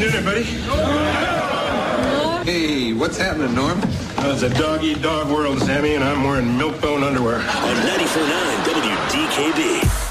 doing it, buddy? Hey, what's happening, Norm? It's a dog-eat-dog world, Sammy, and I'm wearing milk-bone underwear. On 94.9 WDKB.